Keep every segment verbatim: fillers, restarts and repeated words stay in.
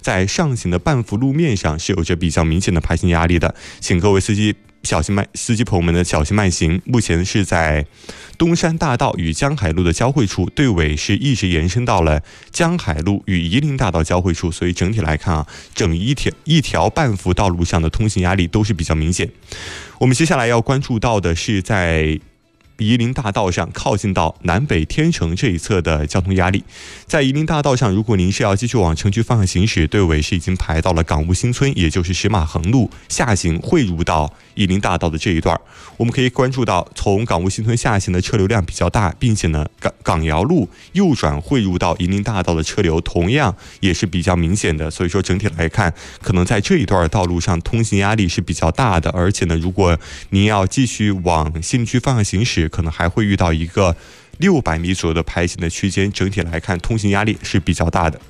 在上行的半幅路面上是有着比较明显的排行压力的，请各位司机小心慢，司机朋友们的小心慢行。目前是在东山大道与江海路的交汇处，队尾是一直延伸到了江海路与夷陵大道交汇处，所以整体来看啊，整一条一条半幅道路上的通行压力都是比较明显。我们接下来要关注到的是在夷陵大道上靠近到南北天城这一侧的交通压力。在夷陵大道上，如果您是要继续往城区方向行驶，队尾是已经排到了港务新村，也就是石马横路下行汇入到夷陵大道的这一段。我们可以关注到从港务新村下行的车流量比较大，并且呢港港窑路右转汇入到夷陵大道的车流同样也是比较明显的，所以说整体来看，可能在这一段道路上通行压力是比较大的。而且呢，如果您要继续往西陵区方向行驶，可能还会遇到一个六百米左右的排行的区间，整体来看通行压力是比较大的。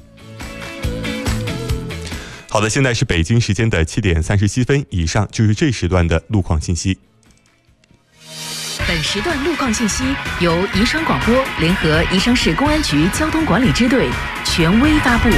好的，现在是北京时间的七点三十七分，以上就是这时段的路况信息。 本时段路况信息由宜昌广播联合宜昌市公安局交通管理支队权威发布。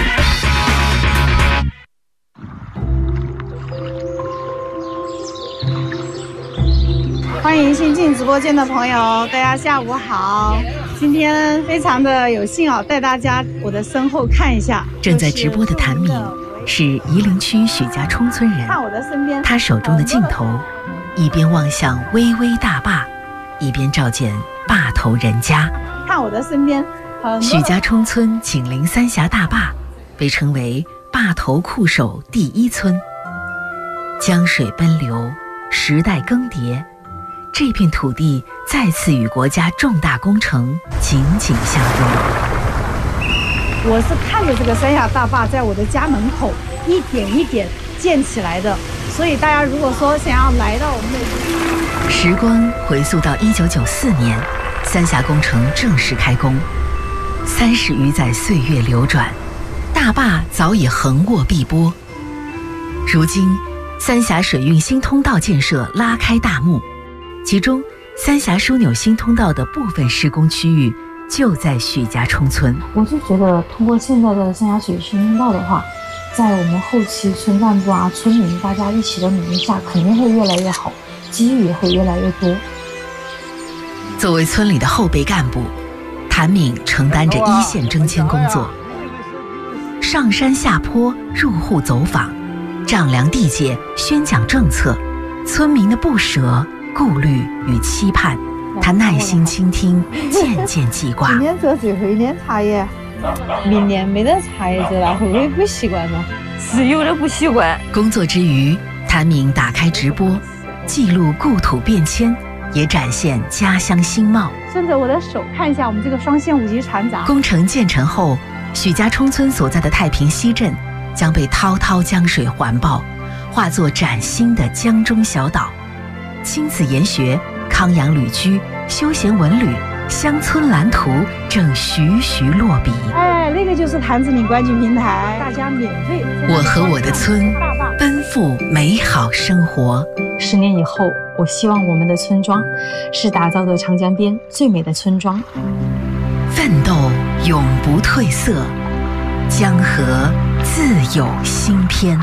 欢迎新进直播间的朋友，大家下午好。今天非常的有幸啊，带大家我的身后看一下。 正在直播的谭敏是夷陵区许家冲村人， 看我的身边， 他手中的镜头一边望向巍巍大坝，一边照见坝头人家。 看我的身边， 许家冲村紧邻三峡大坝，被称为坝头酷守第一村。江水奔流，时代更迭，这片土地再次与国家重大工程紧紧相拥。 我是看着这个三峡大坝在我的家门口一点一点建起来的，所以大家如果说想要来到我们的， 时光回溯到一九九四年，三峡工程正式开工。三十余载岁月流转，大坝早已横卧碧波。如今，三峡水运新通道建设拉开大幕。其中，三峡枢纽新通道的部分施工区域就在许家冲村。 我就觉得，通过现在的三峡水新通道的话，在我们后期村干部啊、村民大家一起的努力下，肯定会越来越好，机遇也会越来越多。 作为村里的后备干部，谭敏承担着一线征迁工作，上山下坡、入户走访、丈量地界、宣讲政策，村民的不舍、顾虑与期盼，他耐心倾听，渐渐记挂。 今年做最后一年茶叶，明年没得茶叶做了，会不会不习惯呢？ 是有点不习惯。 工作之余，谭敏打开直播，记录故土变迁，也展现家乡新貌。 顺着我的手看一下我们这个双线五级船闸。 工程建成后，许家冲村所在的太平西镇将被滔滔江水环抱，化作崭新的江中小岛。亲子研学、康养旅居、休闲文旅、乡村蓝图正徐徐落笔。 哎，那个就是谭志敏观景平台，大家免费。 我和我的村奔赴美好生活。 十年以后，我希望我们的村庄是打造的长江边最美的村庄。 奋斗永不褪色，江河自有新篇。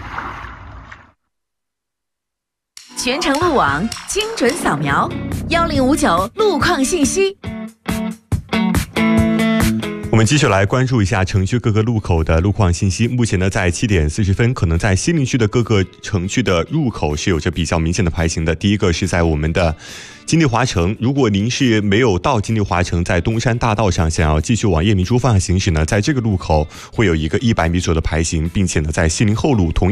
全程路网精准扫描，幺零五九路况信息。 我们继续来关注一下城区各个路口的路况信息。目前呢，在七点四十分，可能在西陵区的各个城区的入口是有着比较明显的排行的。第一个是在我们的金地华城，如果您是没有到金地华城，在东山大道上想要继续往叶明珠方向行驶呢，在这个路口会有一个一百米左右的排行，并且呢，在西陵后路同样